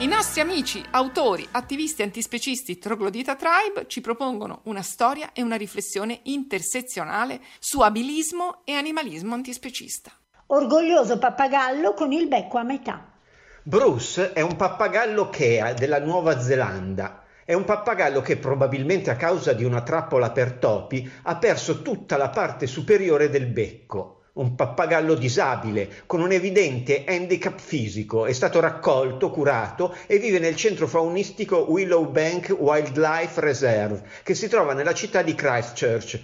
I nostri amici, autori, attivisti antispecisti Troglodita Tribe ci propongono una storia e una riflessione intersezionale su abilismo e animalismo antispecista. Orgoglioso pappagallo con il becco a metà. Bruce è un pappagallo Kea della Nuova Zelanda. È un pappagallo che probabilmente a causa di una trappola per topi ha perso tutta la parte superiore del becco. Un pappagallo disabile, con un evidente handicap fisico, è stato raccolto, curato e vive nel centro faunistico Willowbank Wildlife Reserve, che si trova nella città di Christchurch.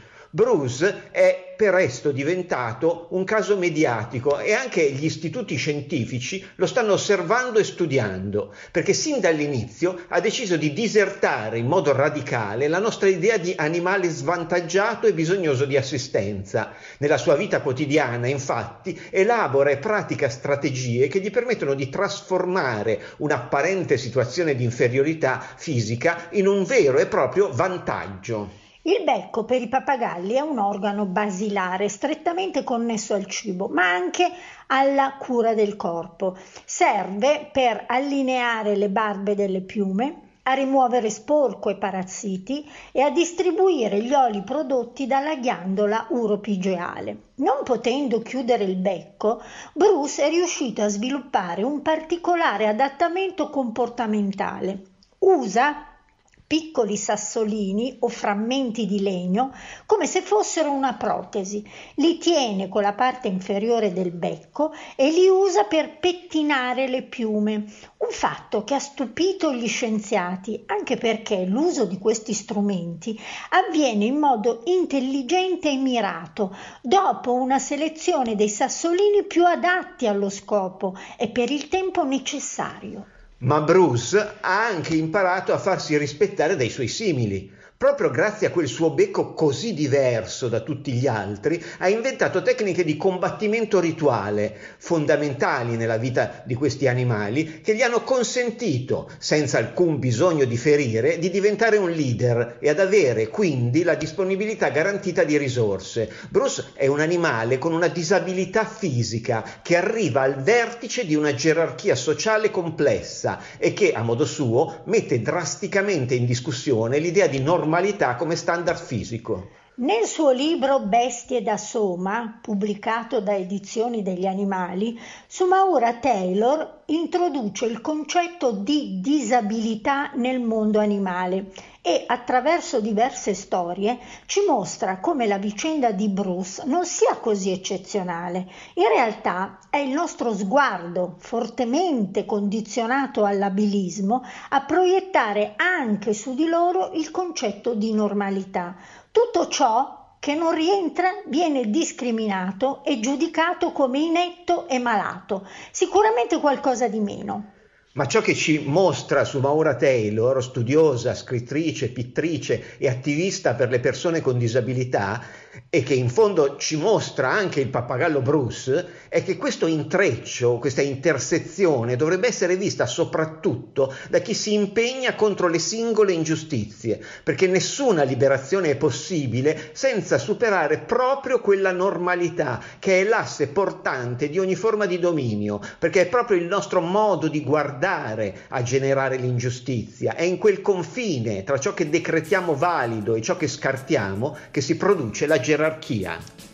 Bruce è presto diventato un caso mediatico e anche gli istituti scientifici lo stanno osservando e studiando, perché sin dall'inizio ha deciso di disertare in modo radicale la nostra idea di animale svantaggiato e bisognoso di assistenza. Nella sua vita quotidiana, infatti, elabora e pratica strategie che gli permettono di trasformare un'apparente situazione di inferiorità fisica in un vero e proprio vantaggio. Il becco per i pappagalli è un organo basilare strettamente connesso al cibo, ma anche alla cura del corpo. Serve per allineare le barbe delle piume, a rimuovere sporco e parassiti e a distribuire gli oli prodotti dalla ghiandola uropigeale. Non potendo chiudere il becco, Bruce è riuscito a sviluppare un particolare adattamento comportamentale. Usa piccoli sassolini o frammenti di legno come se fossero una protesi, li tiene con la parte inferiore del becco e li usa per pettinare le piume, un fatto che ha stupito gli scienziati, anche perché l'uso di questi strumenti avviene in modo intelligente e mirato, dopo una selezione dei sassolini più adatti allo scopo e per il tempo necessario. Ma Bruce ha anche imparato a farsi rispettare dai suoi simili. Proprio grazie a quel suo becco così diverso da tutti gli altri, ha inventato tecniche di combattimento rituale, fondamentali nella vita di questi animali, che gli hanno consentito, senza alcun bisogno di ferire, di diventare un leader e ad avere quindi la disponibilità garantita di risorse. Bruce è un animale con una disabilità fisica che arriva al vertice di una gerarchia sociale complessa e che, a modo suo, mette drasticamente in discussione l'idea di normalità come standard fisico. Nel suo libro Bestie da Soma, pubblicato da Edizioni degli Animali, Sumaura Taylor introduce il concetto di disabilità nel mondo animale e attraverso diverse storie ci mostra come la vicenda di Bruce non sia così eccezionale. In realtà è il nostro sguardo, fortemente condizionato all'abilismo, a proiettare anche su di loro il concetto di normalità. Tutto ciò che non rientra viene discriminato e giudicato come inetto e malato, sicuramente qualcosa di meno. Ma ciò che ci mostra Sumaura Taylor, studiosa, scrittrice, pittrice e attivista per le persone con disabilità, e che in fondo ci mostra anche il pappagallo Bruce, è che questo intreccio, questa intersezione dovrebbe essere vista soprattutto da chi si impegna contro le singole ingiustizie, perché nessuna liberazione è possibile senza superare proprio quella normalità che è l'asse portante di ogni forma di dominio, perché è proprio il nostro modo di guardare a generare l'ingiustizia, è in quel confine tra ciò che decretiamo valido e ciò che scartiamo che si produce la gerarchia.